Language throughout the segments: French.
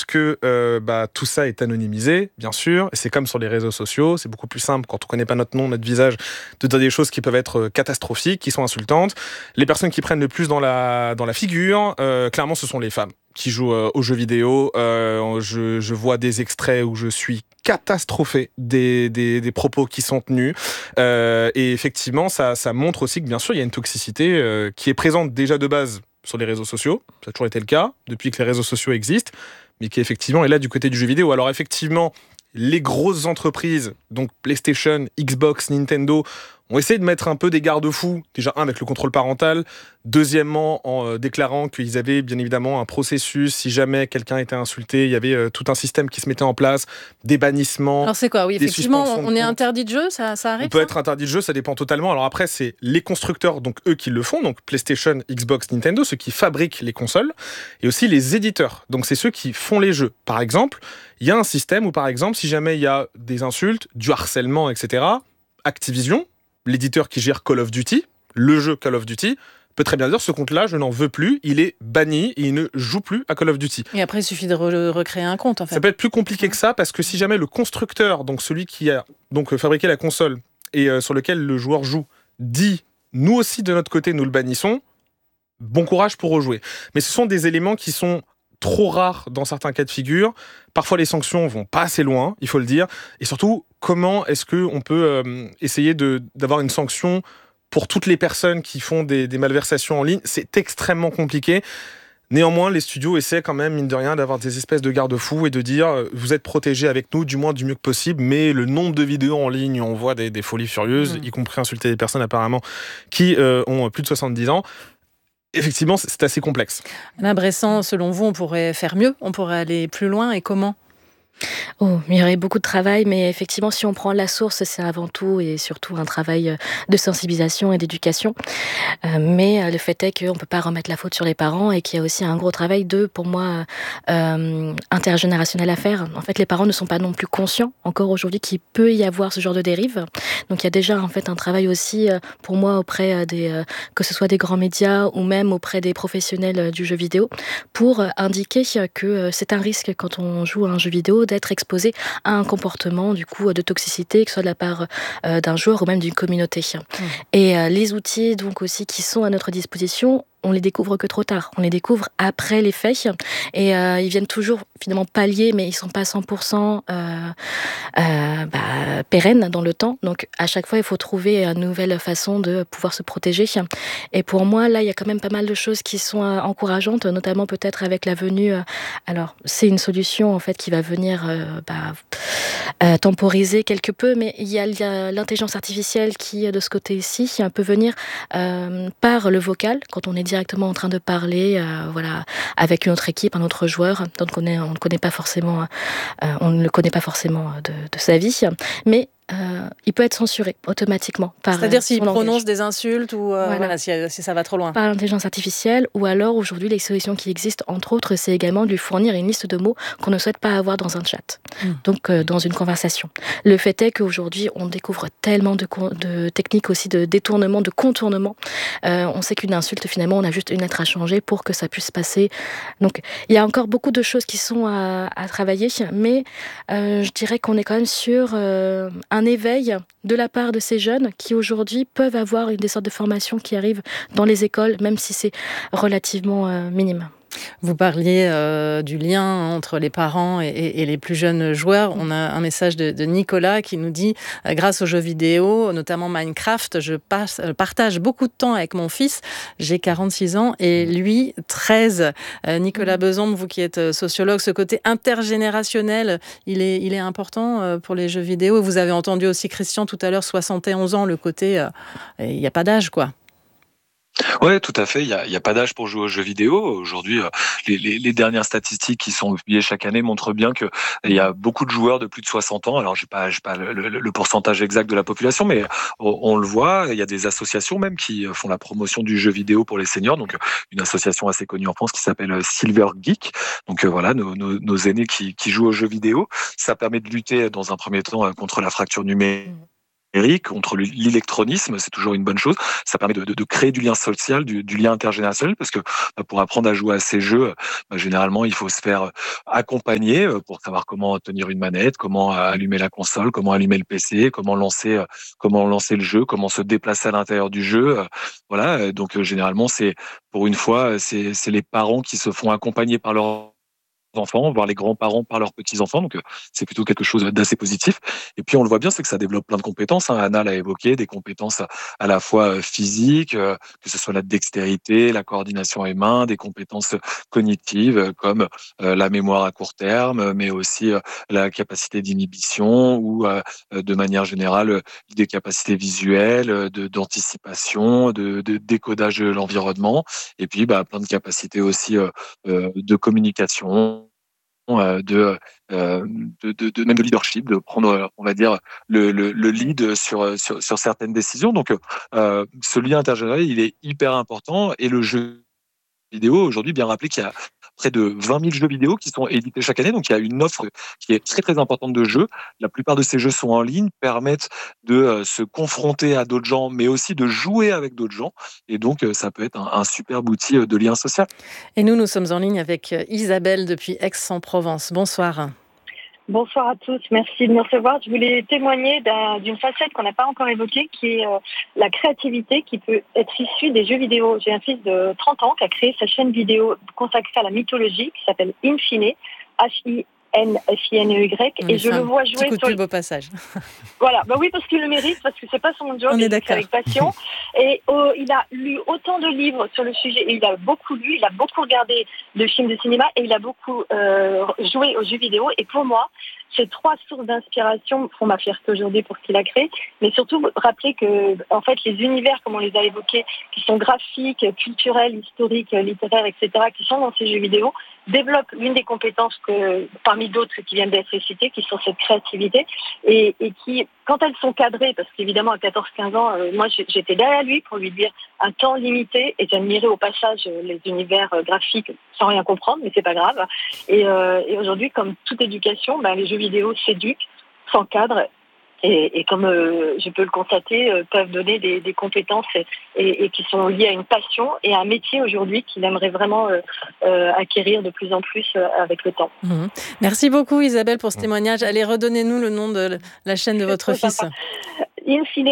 que tout ça est anonymisé, bien sûr. Et c'est comme sur les réseaux sociaux, c'est beaucoup plus simple quand on connaît pas notre nom, notre visage, de dire des choses qui peuvent être catastrophiques, qui sont insultantes. Les personnes qui prennent le plus dans la figure, clairement, ce sont les femmes qui jouent aux jeux vidéo. Je vois des extraits où je suis catastrophé des propos qui sont tenus. Et effectivement, ça montre aussi que, bien sûr, il y a une toxicité qui est présente déjà de base sur les réseaux sociaux. Ça a toujours été le cas, depuis que les réseaux sociaux existent, mais qui, effectivement, est là du côté du jeu vidéo. Alors, effectivement, les grosses entreprises, donc PlayStation, Xbox, Nintendo, ont essayé de mettre un peu des garde-fous. Déjà, avec le contrôle parental. Deuxièmement, en déclarant qu'ils avaient bien évidemment un processus. Si jamais quelqu'un était insulté, il y avait tout un système qui se mettait en place. Des bannissements. Alors c'est quoi ? Oui, effectivement, on est compte. interdit de jeu, ça arrive. On peut être interdit de jeu, ça dépend totalement. Alors après, c'est les constructeurs, donc eux qui le font, donc PlayStation, Xbox, Nintendo, ceux qui fabriquent les consoles, et aussi les éditeurs. Donc c'est ceux qui font les jeux. Par exemple, il y a un système où, par exemple, si jamais il y a des insultes, du harcèlement, etc., Activision, l'éditeur qui gère Call of Duty, le jeu Call of Duty, peut très bien dire ce compte-là, je n'en veux plus, il est banni et il ne joue plus à Call of Duty. Et après, il suffit de recréer un compte, en fait. Ça peut être plus compliqué que ça, parce que si jamais le constructeur, donc celui qui a donc fabriqué la console et sur lequel le joueur joue, dit « nous aussi de notre côté, nous le bannissons », bon courage pour rejouer. Mais ce sont des éléments qui sont trop rares dans certains cas de figure. Parfois, les sanctions vont pas assez loin, il faut le dire. Et surtout, comment est-ce qu'on peut essayer d'avoir une sanction pour toutes les personnes qui font des malversations en ligne ? C'est extrêmement compliqué. Néanmoins, les studios essaient quand même, mine de rien, d'avoir des espèces de garde-fous et de dire vous êtes protégés avec nous, du moins du mieux que possible, mais le nombre de vidéos en ligne, on voit des folies furieuses, y compris insulter des personnes apparemment qui ont plus de 70 ans. Effectivement, c'est assez complexe. Alain Bressan, selon vous, on pourrait faire mieux ? On pourrait aller plus loin et comment ? Il y aurait beaucoup de travail, mais effectivement, si on prend la source, c'est avant tout et surtout un travail de sensibilisation et d'éducation. Mais le fait est qu'on ne peut pas remettre la faute sur les parents et qu'il y a aussi un gros travail pour moi, intergénérationnel à faire. En fait, les parents ne sont pas non plus conscients encore aujourd'hui qu'il peut y avoir ce genre de dérive. Donc, il y a déjà en fait un travail aussi pour moi auprès que ce soit des grands médias ou même auprès des professionnels du jeu vidéo pour indiquer que c'est un risque quand on joue à un jeu vidéo d'être exposé à un comportement du coup de toxicité, que ce soit de la part d'un joueur ou même d'une communauté. Et les outils donc aussi qui sont à notre disposition, on les découvre que trop tard. On les découvre après les faits et ils viennent toujours finalement pallier, mais ils sont pas 100% pérennes dans le temps. Donc à chaque fois, il faut trouver une nouvelle façon de pouvoir se protéger. Et pour moi, là, il y a quand même pas mal de choses qui sont encourageantes, notamment peut-être avec la venue. Alors, c'est une solution en fait qui va venir temporiser quelque peu, mais il y a l'intelligence artificielle qui, de ce côté-ci, peut venir par le vocal, quand on est directement en train de parler, avec une autre équipe, un autre joueur, donc on ne connaît pas forcément, on ne le connaît pas forcément de sa vie, mais il peut être censuré automatiquement. C'est-à-dire s'il prononce des insultes ou si ça va trop loin. Par l'intelligence artificielle, ou alors aujourd'hui les solutions qui existent, entre autres, c'est également de lui fournir une liste de mots qu'on ne souhaite pas avoir dans un chat, donc dans une conversation. Le fait est qu'aujourd'hui, on découvre tellement de techniques aussi de détournement, de contournement. On sait qu'une insulte, finalement, on a juste une lettre à changer pour que ça puisse passer. Donc, il y a encore beaucoup de choses qui sont à travailler, mais je dirais qu'on est quand même sur un éveil de la part de ces jeunes qui aujourd'hui peuvent avoir des sortes de formations qui arrivent dans les écoles, même si c'est relativement minime. Vous parliez du lien entre les parents et les plus jeunes joueurs. On a un message de Nicolas qui nous dit grâce aux jeux vidéo, notamment Minecraft, je partage beaucoup de temps avec mon fils. J'ai 46 ans et lui 13. Nicolas Besambre, vous qui êtes sociologue, ce côté intergénérationnel, il est important pour les jeux vidéo. Vous avez entendu aussi Christian tout à l'heure, 71 ans, le côté il n'y a pas d'âge, quoi. Ouais, tout à fait. Il y a pas d'âge pour jouer aux jeux vidéo. Aujourd'hui, les dernières statistiques qui sont publiées chaque année montrent bien que il y a beaucoup de joueurs de plus de 60 ans. Alors, j'ai pas le pourcentage exact de la population, mais on le voit. Il y a des associations même qui font la promotion du jeu vidéo pour les seniors. Donc, une association assez connue en France qui s'appelle Silver Geek. Donc, voilà, nos aînés qui jouent aux jeux vidéo. Ça permet de lutter dans un premier temps contre la fracture numérique contre l'électronisme, c'est toujours une bonne chose. Ça permet de créer du lien social, du lien intergénérationnel, parce que pour apprendre à jouer à ces jeux, généralement, il faut se faire accompagner pour savoir comment tenir une manette, comment allumer la console, comment allumer le PC, comment lancer le jeu, comment se déplacer à l'intérieur du jeu. Voilà, donc généralement, c'est pour une fois, c'est les parents qui se font accompagner par leurs enfants, voire les grands-parents par leurs petits-enfants. Donc, c'est plutôt quelque chose d'assez positif. Et puis, on le voit bien, c'est que ça développe plein de compétences. Anna l'a évoqué, des compétences à la fois physiques, que ce soit la dextérité, la coordination des mains, des compétences cognitives comme la mémoire à court terme, mais aussi la capacité d'inhibition ou, de manière générale, des capacités visuelles, d'anticipation, de décodage de l'environnement. Et puis, plein de capacités aussi de communication, même de leadership, de prendre, on va dire, le lead sur certaines décisions. Donc, ce lien intergénérationnel, il est hyper important. Et le jeu vidéo, aujourd'hui, bien rappeler qu'il y a près de 20 000 jeux vidéo qui sont édités chaque année. Donc, il y a une offre qui est très, très importante de jeux. La plupart de ces jeux sont en ligne, permettent de se confronter à d'autres gens, mais aussi de jouer avec d'autres gens. Et donc, ça peut être un superbe outil de lien social. Et nous sommes en ligne avec Isabelle depuis Aix-en-Provence. Bonsoir. Bonsoir à tous, merci de me recevoir. Je voulais témoigner d'une facette qu'on n'a pas encore évoquée, qui est la créativité qui peut être issue des jeux vidéo. J'ai un fils de 30 ans qui a créé sa chaîne vidéo consacrée à la mythologie, qui s'appelle Infine, H-I-N-F-I-N-E-Y, et je le vois jouer petit coup de pub au passage. Voilà, oui, parce qu'il le mérite, parce que c'est pas son job, il le fait avec passion. Et il a lu autant de livres sur le sujet, et il a beaucoup lu, il a beaucoup regardé de films de cinéma, et il a beaucoup joué aux jeux vidéo. Et pour moi, ces 3 sources d'inspiration font ma fierté aujourd'hui pour ce qu'il a créé, mais surtout rappeler que, en fait, les univers, comme on les a évoqués, qui sont graphiques, culturels, historiques, littéraires, etc., qui sont dans ces jeux vidéo, développent l'une des compétences parmi d'autres qui viennent d'être citées, qui sont cette créativité, et qui, quand elles sont cadrées, parce qu'évidemment à 14-15 ans, moi j'étais derrière lui pour lui dire un temps limité, et j'admirais au passage les univers graphiques sans rien comprendre, mais c'est pas grave. Et aujourd'hui, comme toute éducation, les jeux vidéo s'éduquent sans cadre. Et comme je peux le constater, peuvent donner des compétences et qui sont liées à une passion et à un métier aujourd'hui qu'il aimerait vraiment acquérir de plus en plus avec le temps. Merci beaucoup Isabelle pour ce témoignage. Allez, redonnez-nous le nom de la chaîne de votre fils. Infine,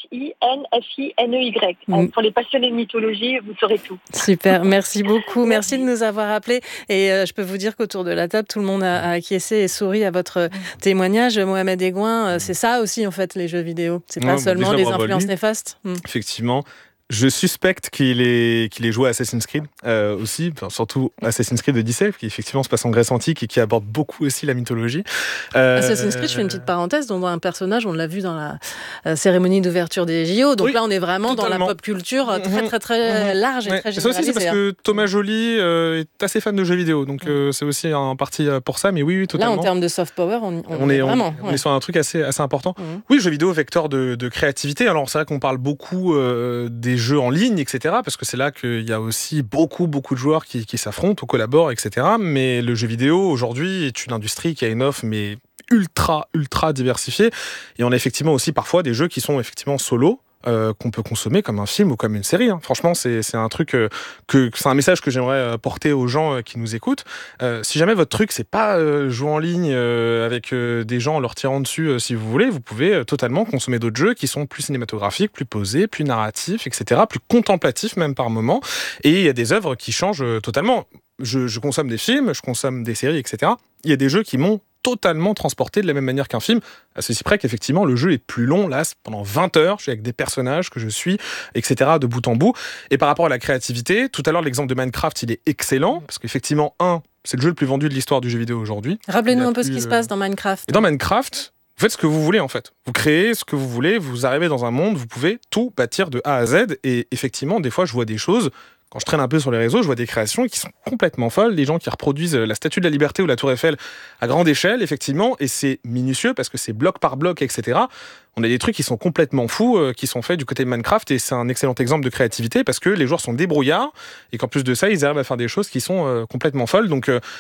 H-I-N-F-I-N-E-Y. Pour les passionnés de mythologie, vous saurez tout. Super, merci beaucoup. Merci de nous avoir appelés. Et je peux vous dire qu'autour de la table, tout le monde a acquiescé et souri à votre témoignage. Mohamed Egouin, c'est ça aussi, en fait, les jeux vidéo. C'est pas seulement les influences néfastes. Effectivement. Je suspecte qu'il ait joué à Assassin's Creed aussi, surtout Assassin's Creed Odyssey, qui effectivement se passe en Grèce antique et qui aborde beaucoup aussi la mythologie. Assassin's Creed, je fais une petite parenthèse, dont un personnage, on l'a vu dans la cérémonie d'ouverture des JO. Donc là, on est vraiment dans la pop culture très très très large et très généralisée. Ça aussi, c'est parce que Thomas Joly est assez fan de jeux vidéo, donc c'est aussi en partie pour ça. Mais oui, totalement. Là, en termes de soft power, on est vraiment. On est sur un truc assez important. Oui, jeux vidéo, vecteur de créativité. Alors c'est vrai qu'on parle beaucoup des jeux en ligne, etc., parce que c'est là qu'il y a aussi beaucoup de joueurs qui s'affrontent ou collaborent, etc. Mais le jeu vidéo, aujourd'hui, est une industrie qui a une offre, mais ultra diversifiée. Et on a effectivement aussi parfois des jeux qui sont effectivement solo, qu'on peut consommer comme un film ou comme une série. Franchement, c'est un truc c'est un message que j'aimerais porter aux gens qui nous écoutent. Si jamais votre truc, c'est pas jouer en ligne avec des gens en leur tirant dessus, si vous voulez, vous pouvez totalement consommer d'autres jeux qui sont plus cinématographiques, plus posés, plus narratifs, etc., plus contemplatifs même par moments. Et il y a des œuvres qui changent totalement. Je consomme des films, je consomme des séries, etc. Il y a des jeux qui m'ont totalement transporté de la même manière qu'un film, à ceci près qu'effectivement le jeu est plus long, là pendant 20 heures, je suis avec des personnages que je suis, etc., de bout en bout. Et par rapport à la créativité, tout à l'heure l'exemple de Minecraft, il est excellent, parce qu'effectivement, c'est le jeu le plus vendu de l'histoire du jeu vidéo aujourd'hui. Rappelez-nous un peu ce qui se passe dans Minecraft. Et dans Minecraft, vous faites ce que vous voulez en fait. Vous créez ce que vous voulez, vous arrivez dans un monde, vous pouvez tout bâtir de A à Z, et effectivement, des fois je vois des choses. Quand je traîne un peu sur les réseaux, je vois des créations qui sont complètement folles, des gens qui reproduisent la Statue de la Liberté ou la Tour Eiffel à grande échelle, effectivement, et c'est minutieux parce que c'est bloc par bloc, etc. On a des trucs qui sont complètement fous, qui sont faits du côté de Minecraft, et c'est un excellent exemple de créativité parce que les joueurs sont débrouillards et qu'en plus de ça, ils arrivent à faire des choses qui sont complètement folles. Donc,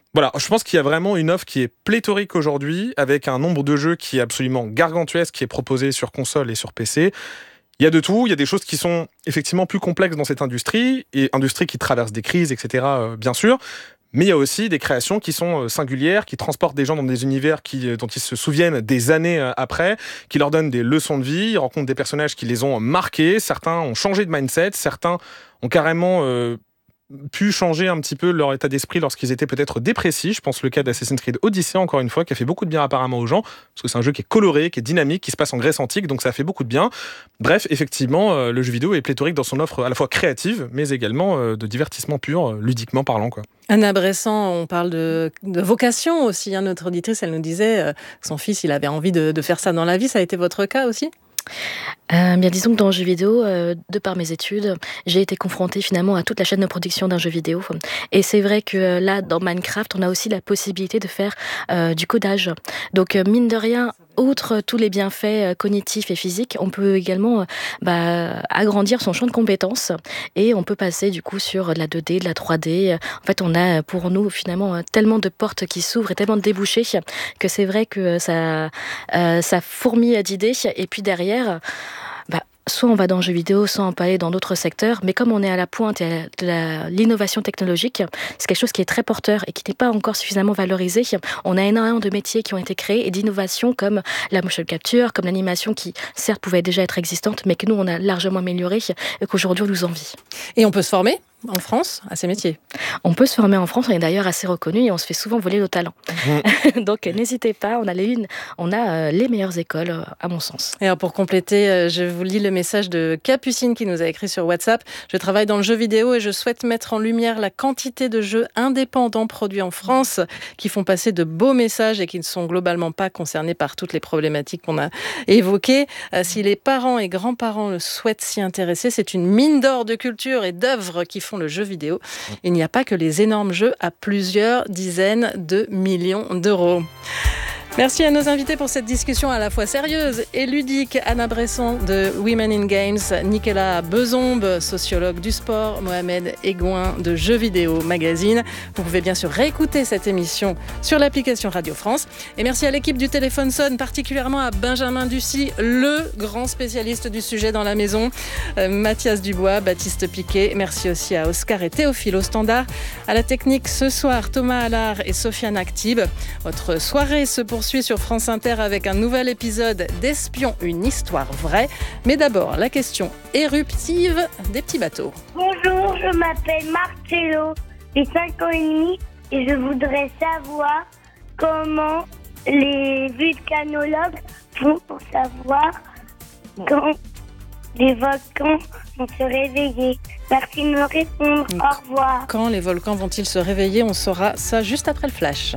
Voilà, je pense qu'il y a vraiment une offre qui est pléthorique aujourd'hui, avec un nombre de jeux qui est absolument gargantuesque, qui est proposé sur console et sur PC. Il y a de tout, il y a des choses qui sont effectivement plus complexes dans cette industrie, et industrie qui traverse des crises, etc., bien sûr. Mais il y a aussi des créations qui sont singulières, qui transportent des gens dans des univers dont ils se souviennent des années après, qui leur donnent des leçons de vie, ils rencontrent des personnages qui les ont marqués, certains ont changé de mindset, certains ont carrément pu changer un petit peu leur état d'esprit lorsqu'ils étaient peut-être dépressifs. Je pense le cas d'Assassin's Creed Odyssey, encore une fois, qui a fait beaucoup de bien apparemment aux gens, parce que c'est un jeu qui est coloré, qui est dynamique, qui se passe en Grèce antique, donc ça fait beaucoup de bien. Bref, effectivement, le jeu vidéo est pléthorique dans son offre à la fois créative, mais également de divertissement pur, ludiquement parlant, quoi. Anna Bressan, on parle de vocation aussi. Notre auditrice, elle nous disait que son fils, il avait envie de faire ça dans la vie. Ça a été votre cas aussi ? Bien, disons que dans le jeu vidéo, de par mes études, j'ai été confrontée finalement à toute la chaîne de production d'un jeu vidéo. Et c'est vrai que là, dans Minecraft, on a aussi la possibilité de faire du codage. Donc, mine de rien, outre tous les bienfaits cognitifs et physiques, on peut également agrandir son champ de compétences et on peut passer du coup sur de la 2D, de la 3D. En fait, on a pour nous finalement tellement de portes qui s'ouvrent et tellement de débouchés que c'est vrai que ça fourmille d'idées. Et puis derrière, soit on va dans le jeu vidéo, soit on peut aller dans d'autres secteurs, mais comme on est à la pointe de l'innovation technologique, c'est quelque chose qui est très porteur et qui n'est pas encore suffisamment valorisé. On a énormément de métiers qui ont été créés et d'innovations comme la motion capture, comme l'animation qui, certes, pouvait déjà être existante, mais que nous, on a largement amélioré et qu'aujourd'hui, on nous envie. Et on peut se former en France à ces métiers? On peut se former en France, on est d'ailleurs assez reconnu et on se fait souvent voler nos talents. Donc n'hésitez pas, on a les meilleures écoles à mon sens. Et alors pour compléter, je vous lis le message de Capucine qui nous a écrit sur WhatsApp. Je travaille dans le jeu vidéo et je souhaite mettre en lumière la quantité de jeux indépendants produits en France qui font passer de beaux messages et qui ne sont globalement pas concernés par toutes les problématiques qu'on a évoquées. Si les parents et grands-parents le souhaitent s'y intéresser, c'est une mine d'or de culture et d'œuvres qui font le jeu vidéo. Il n'y a pas que les énormes jeux à plusieurs dizaines de millions d'euros. Merci à nos invités pour cette discussion à la fois sérieuse et ludique. Anna Bressan de Women in Games, Nicolas Bezombe, sociologue du sport, Mohamed Egouin de Jeux Vidéo Magazine. Vous pouvez bien sûr réécouter cette émission sur l'application Radio France. Et merci à l'équipe du Téléphone Sonne, particulièrement à Benjamin Ducy, le grand spécialiste du sujet dans la maison, Mathias Dubois, Baptiste Piquet. Merci aussi à Oscar et Théophile au standard. À la technique ce soir, Thomas Allard et Sofiane Aktib. Votre soirée se poursuit sur France Inter avec un nouvel épisode d'Espions, une histoire vraie. Mais d'abord, la question éruptive des petits bateaux. Bonjour, je m'appelle Marcello, j'ai 5 ans et demi et je voudrais savoir comment les vulcanologues font pour savoir quand les volcans vont se réveiller. Merci de me répondre. Au revoir. Quand les volcans vont-ils se réveiller? On saura ça juste après le flash.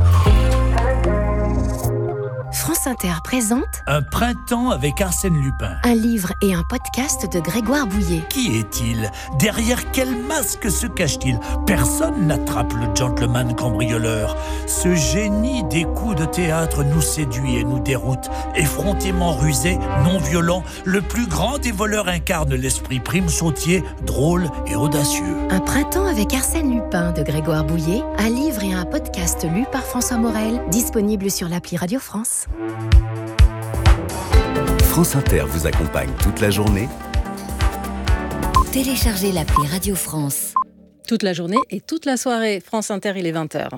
France Inter présente Un printemps avec Arsène Lupin. un livre et un podcast de Grégoire Bouillet. Qui est-il? Derrière quel masque se cache-t-il? Personne n'attrape le gentleman cambrioleur. Ce génie des coups de théâtre nous séduit et nous déroute. Effrontément rusé, non violent, le plus grand des voleurs incarne l'esprit prime sautier, drôle et audacieux. Un printemps avec Arsène Lupin de Grégoire Bouillet, un livre et un podcast lu par François Morel, disponible sur l'appli Radio France. France Inter vous accompagne toute la journée. Téléchargez l'appli Radio France. Toute la journée et toute la soirée. France Inter, il est 20h.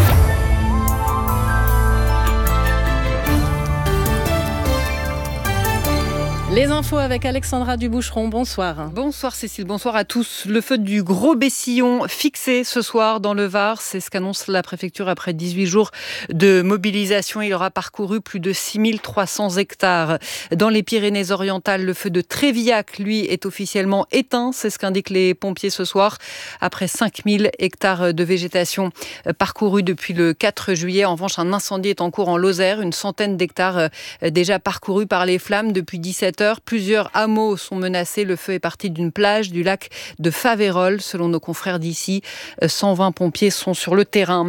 Les infos avec Alexandra Duboucheron, bonsoir. Bonsoir Cécile, bonsoir à tous. Le feu du Gros Bessillon fixé ce soir dans le Var, c'est ce qu'annonce la préfecture après 18 jours de mobilisation. Il aura parcouru plus de 6300 hectares. Dans les Pyrénées-Orientales, le feu de Trévillac, lui, est officiellement éteint. C'est ce qu'indiquent les pompiers ce soir. Après 5000 hectares de végétation parcourus depuis le 4 juillet. En revanche, un incendie est en cours en Lozère. Une centaine d'hectares déjà parcourus par les flammes depuis 17h. Plusieurs hameaux sont menacés. Le feu est parti d'une plage du lac de Faverolles. Selon nos confrères d'ici, 120 pompiers sont sur le terrain.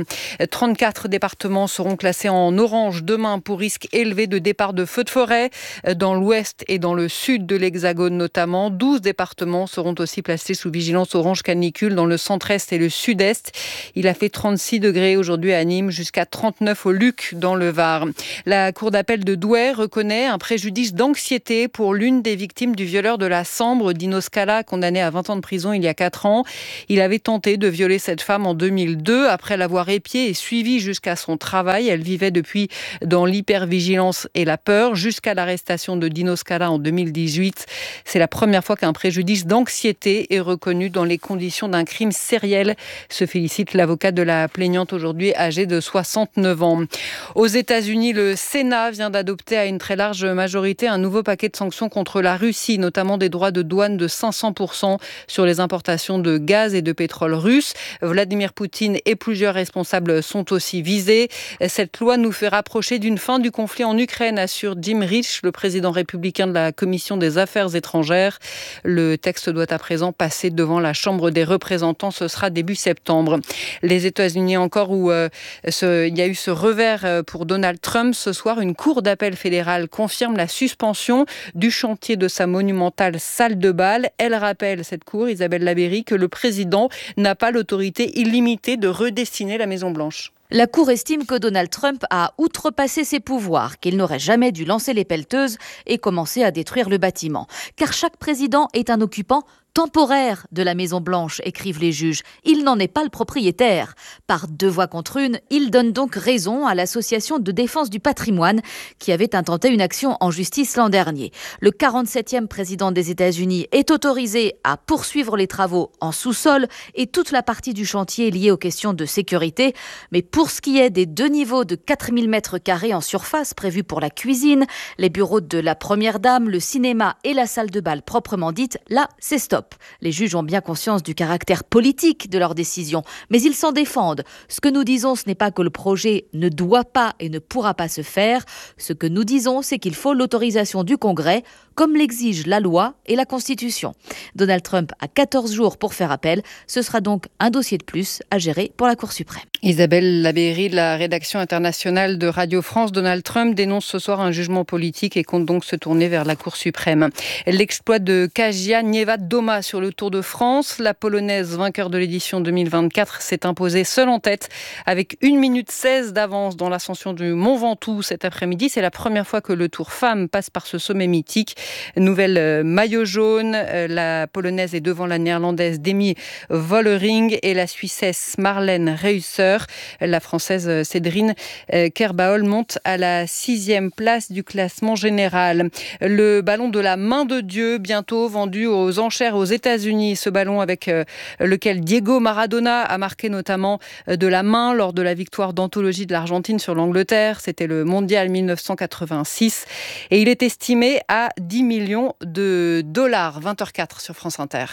34 départements seront classés en orange demain pour risque élevé de départ de feux de forêt dans l'ouest et dans le sud de l'Hexagone notamment. 12 départements seront aussi placés sous vigilance orange canicule dans le centre-est et le sud-est. Il a fait 36 degrés aujourd'hui à Nîmes, jusqu'à 39 au Luc dans le Var. La cour d'appel de Douai reconnaît un préjudice d'anxiété pour l'une des victimes du violeur de la Sambre, Dino Scala, condamné à 20 ans de prison il y a 4 ans. Il avait tenté de violer cette femme en 2002 après l'avoir épiée et suivie jusqu'à son travail. Elle vivait depuis dans l'hypervigilance et la peur jusqu'à l'arrestation de Dino Scala en 2018. C'est la première fois qu'un préjudice d'anxiété est reconnu dans les conditions d'un crime sériel, se félicite l'avocat de la plaignante aujourd'hui âgée de 69 ans. Aux États-Unis, le Sénat vient d'adopter à une très large majorité un nouveau paquet de sanctions contre la Russie, notamment des droits de douane de 500% sur les importations de gaz et de pétrole russe. Vladimir Poutine et plusieurs responsables sont aussi visés. Cette loi nous fait rapprocher d'une fin du conflit en Ukraine, assure Jim Rich, le président républicain de la Commission des Affaires étrangères. Le texte doit à présent passer devant la Chambre des représentants. Ce sera début septembre. Les États-Unis encore où il y a eu ce revers pour Donald Trump. Ce soir, une cour d'appel fédérale confirme la suspension du chantier de sa monumentale salle de bal. Elle rappelle, cette cour, Isabelle Labéry, que le président n'a pas l'autorité illimitée de redessiner la Maison-Blanche. La Cour estime que Donald Trump a outrepassé ses pouvoirs, qu'il n'aurait jamais dû lancer les pelleteuses et commencer à détruire le bâtiment. Car chaque président est un occupant temporaire de la Maison-Blanche, écrivent les juges. Il n'en est pas le propriétaire. Par 2 voix contre 1, il donne donc raison à l'Association de défense du patrimoine qui avait intenté une action en justice l'an dernier. Le 47e président des États-Unis est autorisé à poursuivre les travaux en sous-sol et toute la partie du chantier liée aux questions de sécurité. Mais pour ce qui est des 2 niveaux de 4000 m² en surface prévus pour la cuisine, les bureaux de la première dame, le cinéma et la salle de bal proprement dite, là, c'est stop. Les juges ont bien conscience du caractère politique de leur décision, mais ils s'en défendent. Ce que nous disons, ce n'est pas que le projet ne doit pas et ne pourra pas se faire. Ce que nous disons, c'est qu'il faut l'autorisation du Congrès, comme l'exigent la loi et la Constitution. Donald Trump a 14 jours pour faire appel. Ce sera donc un dossier de plus à gérer pour la Cour suprême. Isabelle Labéry de la rédaction internationale de Radio France. Donald Trump dénonce ce soir un jugement politique et compte donc se tourner vers la Cour suprême. L'exploit de Kasia Niewiadoma sur le Tour de France. La Polonaise, vainqueur de l'édition 2024, s'est imposée seule en tête avec 1 minute 16 d'avance dans l'ascension du Mont Ventoux cet après-midi. C'est la première fois que le Tour Femmes passe par ce sommet mythique. Nouvelle maillot jaune, la Polonaise est devant la Néerlandaise Demi Vollering et la Suissesse Marlène Reusser. La Française Cédrine Kerbaol monte à la 6e place du classement général. Le ballon de la main de Dieu, bientôt vendu aux enchères aux États-Unis. Ce ballon avec lequel Diego Maradona a marqué notamment de la main lors de la victoire d'anthologie de l'Argentine sur l'Angleterre. C'était le mondial 1986. Et il est estimé à 10 millions de dollars. 20h04 sur France Inter.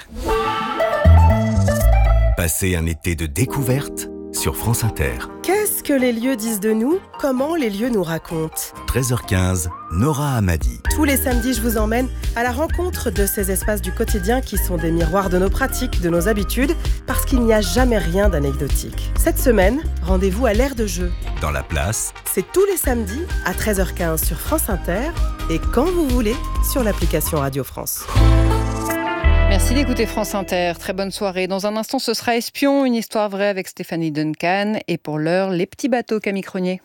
Passez un été de découverte sur France Inter. Qu'est-ce que les lieux disent de nous ? Comment les lieux nous racontent ? 13h15, Nora Hamadi. Tous les samedis, je vous emmène à la rencontre de ces espaces du quotidien qui sont des miroirs de nos pratiques, de nos habitudes, parce qu'il n'y a jamais rien d'anecdotique. Cette semaine, rendez-vous à l'aire de jeu. Dans la place. C'est tous les samedis à 13h15 sur France Inter et quand vous voulez sur l'application Radio France. Merci d'écouter France Inter. Très bonne soirée. Dans un instant, ce sera Espion, une histoire vraie avec Stéphanie Duncan. Et pour l'heure, les petits bateaux, Camille Cronier.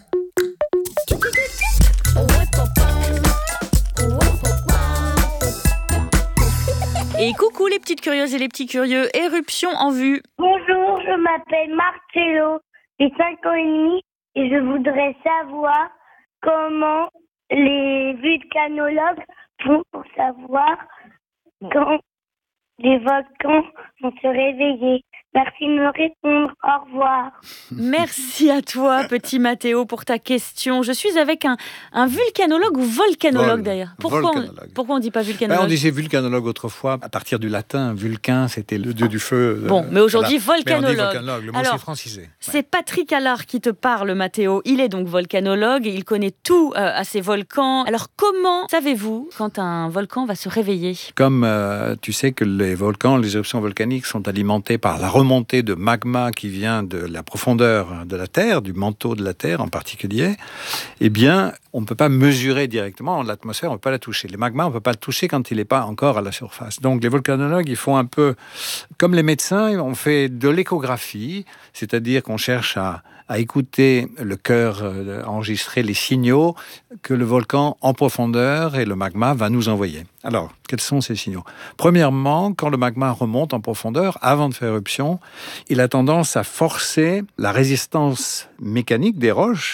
Et coucou les petites curieuses et les petits curieux, éruption en vue. Bonjour, je m'appelle Marcello, j'ai 5 ans et demi et je voudrais savoir comment les vulcanologues font pour savoir quand les volcans vont se réveiller. Merci de me répondre. Au revoir. Merci à toi, petit Mathéo, pour ta question. Je suis avec un vulcanologue ou volcanologue d'ailleurs. Pourquoi on ne dit pas vulcanologue? On disait vulcanologue autrefois, à partir du latin. Vulcain, c'était le dieu du feu. Bon, mais aujourd'hui, volcanologue. Mais on dit volcanologue, le mot c'est francisé. C'est Patrick Allard qui te parle, Mathéo. Il est donc volcanologue, il connaît tout à ces volcans. Alors comment savez-vous quand un volcan va se réveiller? Comme tu sais que les volcans, les éruptions volcaniques sont alimentées par la remontée de magma qui vient de la profondeur de la Terre, du manteau de la Terre en particulier, eh bien, on ne peut pas mesurer directement l'atmosphère, on ne peut pas la toucher. Le magma, on ne peut pas le toucher quand il n'est pas encore à la surface. Donc les volcanologues, ils font un peu comme les médecins, on fait de l'échographie, c'est-à-dire qu'on cherche à écouter le cœur, enregistrer les signaux que le volcan en profondeur et le magma va nous envoyer. Alors, quels sont ces signaux? Premièrement, quand le magma remonte en profondeur, avant de faire éruption, il a tendance à forcer la résistance mécanique des roches